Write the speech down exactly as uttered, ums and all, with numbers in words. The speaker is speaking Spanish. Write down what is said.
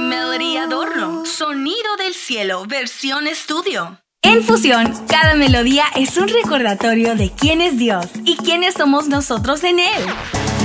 Melody Adorno, Sonido del Cielo, versión estudio. En Fusión, cada melodía es un recordatorio de quién es Dios y quiénes somos nosotros en Él.